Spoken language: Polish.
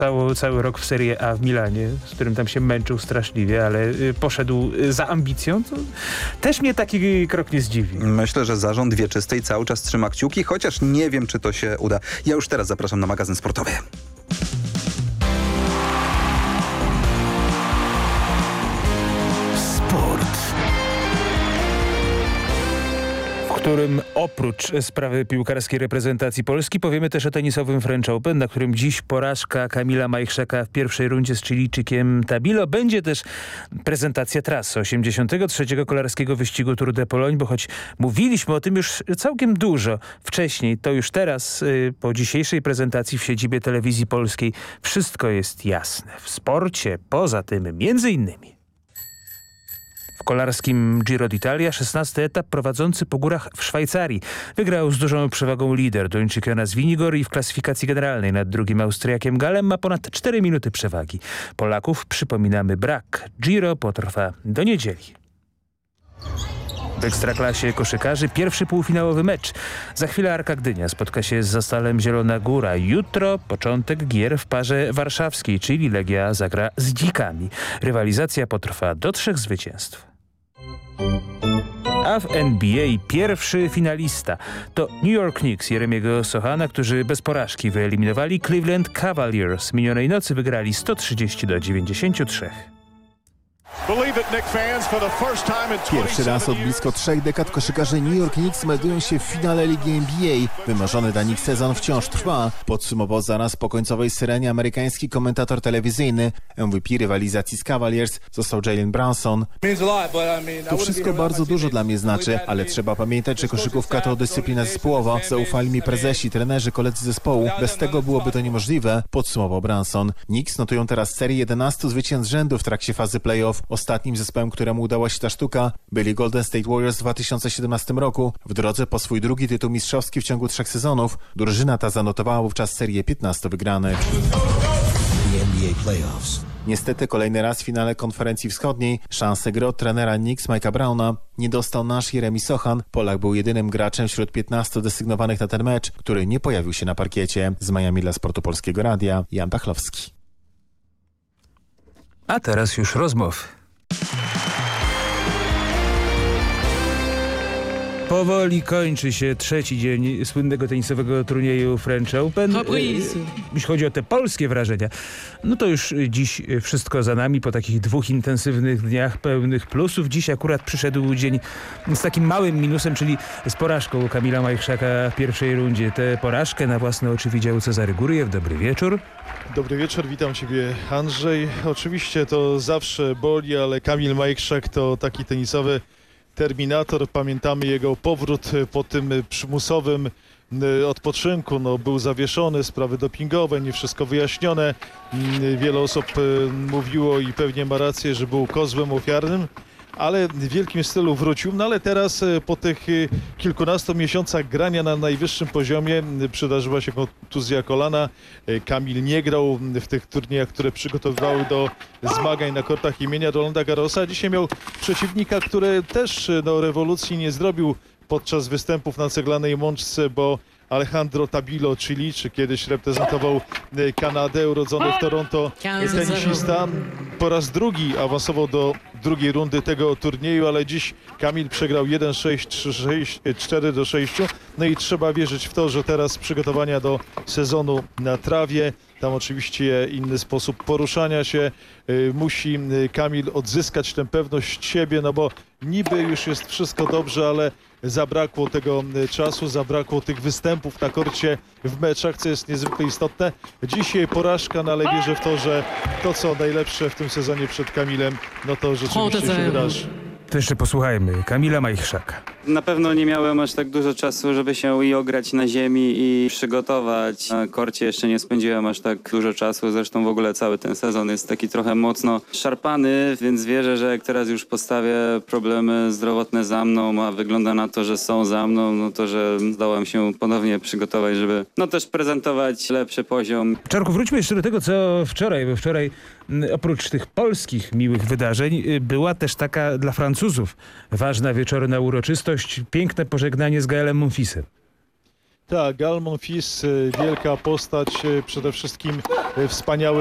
cały rok w Serie A w Milanie, z którym tam się męczył straszliwie, ale poszedł za ambicją, to też mnie taki krok nie zdziwi. Myślę, że zarząd wieczystej cały czas trzyma kciuki, chociaż nie wiem, czy to się uda. Ja już teraz zapraszam na magazyn sportowy. W którym oprócz sprawy piłkarskiej reprezentacji Polski powiemy też o tenisowym French Open, na którym dziś porażka Kamila Majchrzaka w pierwszej rundzie z Chilijczykiem Tabilo. Będzie też prezentacja trasy 83. kolarskiego wyścigu Tour de Pologne, bo choć mówiliśmy o tym już całkiem dużo wcześniej, to już teraz po dzisiejszej prezentacji w siedzibie Telewizji Polskiej wszystko jest jasne. W sporcie poza tym między innymi w kolarskim Giro d'Italia 16. etap prowadzący po górach w Szwajcarii. Wygrał z dużą przewagą lider Duńczyk Jonas Vingegaard i w klasyfikacji generalnej nad drugim Austriakiem Galem ma ponad 4 minuty przewagi. Polaków, przypominamy, brak. Giro potrwa do niedzieli. W Ekstraklasie koszykarzy pierwszy półfinałowy mecz. Za chwilę Arka Gdynia spotka się z Zastalem Zielona Góra. Jutro początek gier w parze warszawskiej, czyli Legia zagra z Dzikami. Rywalizacja potrwa do 3 zwycięstw. A w NBA pierwszy finalista to New York Knicks Jeremiego Sochana, którzy bez porażki wyeliminowali Cleveland Cavaliers. Minionej nocy wygrali 130-93. Pierwszy raz od blisko 3 dekad koszykarze New York Knicks meldują się w finale Ligi NBA. Wymarzony dla nich sezon wciąż trwa. Podsumował zaraz po końcowej syrenie amerykański komentator telewizyjny. MVP rywalizacji z Cavaliers został Jalen Brunson. To wszystko bardzo dużo dla mnie znaczy, ale trzeba pamiętać, że koszykówka to dyscyplina zespołowa. Zaufali mi prezesi, trenerzy, koledzy zespołu. Bez tego byłoby to niemożliwe, podsumował Brunson. Knicks notują teraz serię 11 zwycięstw z rzędu w trakcie fazy playoff. Ostatnim zespołem, któremu udała się ta sztuka, byli Golden State Warriors w 2017 roku. W drodze po swój drugi tytuł mistrzowski w ciągu 3 sezonów drużyna ta zanotowała wówczas serię 15 wygranych. Niestety kolejny raz w finale konferencji wschodniej szansę gry od trenera Knicks Mike'a Browna nie dostał nasz Jeremi Sochan. Polak był jedynym graczem wśród 15 desygnowanych na ten mecz, który nie pojawił się na parkiecie. Z Miami dla Sportu Polskiego Radia, Jan Pachlowski. A teraz już rozmowy. Powoli kończy się 3. dzień słynnego tenisowego turnieju French Open. Jeśli chodzi o te polskie wrażenia, no to już dziś wszystko za nami po takich 2 intensywnych dniach pełnych plusów. Dziś akurat przyszedł dzień z takim małym minusem, czyli z porażką Kamila Majchrzaka w pierwszej rundzie. Tę porażkę na własne oczy widział Cezary Guriew. Dobry wieczór. Dobry wieczór, witam Ciebie, Andrzej. Oczywiście to zawsze boli, ale Kamil Majchrzak to taki tenisowy terminator. Pamiętamy jego powrót po tym przymusowym odpoczynku. No, był zawieszony, sprawy dopingowe, nie wszystko wyjaśnione. Wiele osób mówiło i pewnie ma rację, że był kozłem ofiarnym, ale w wielkim stylu wrócił. No ale teraz po tych kilkunastu miesiącach grania na najwyższym poziomie przydarzyła się kontuzja kolana. Kamil nie grał w tych turniejach, które przygotowywały do zmagań na kortach imienia Rolanda Garrosa. Dzisiaj miał przeciwnika, który też rewolucji nie zrobił podczas występów na ceglanej mączce, bo Alejandro Tabilo, Chilijczyk, kiedyś reprezentował Kanadę, urodzony w Toronto tenisista, po raz drugi awansował do drugiej rundy tego turnieju, ale dziś Kamil przegrał 1-6, 3-6, 4-6. No i trzeba wierzyć w to, że teraz przygotowania do sezonu na trawie, tam oczywiście inny sposób poruszania się, musi Kamil odzyskać tę pewność siebie, no bo niby już jest wszystko dobrze, ale zabrakło tego czasu, zabrakło tych występów na korcie w meczach, co jest niezwykle istotne. Dzisiaj porażka, no ale wierzę w to, że to, co najlepsze w tym sezonie przed Kamilem, no to rzeczywiście się wydarzy. To jeszcze posłuchajmy Kamila Majchrzaka. Na pewno nie miałem aż tak dużo czasu, żeby się i ograć na ziemi i przygotować. Na korcie jeszcze nie spędziłem aż tak dużo czasu, zresztą w ogóle cały ten sezon jest taki trochę mocno szarpany, więc wierzę, że jak teraz już postawię problemy zdrowotne za mną, a wygląda na to, że są za mną, no to że zdołam się ponownie przygotować, żeby no też prezentować lepszy poziom. Czarku, wróćmy jeszcze do tego, co wczoraj, bo wczoraj oprócz tych polskich miłych wydarzeń była też taka dla Francuzów ważna wieczorna uroczystość, piękne pożegnanie z Gaelem Monfilsem. Tak, Gal Monfils, wielka postać, przede wszystkim wspaniały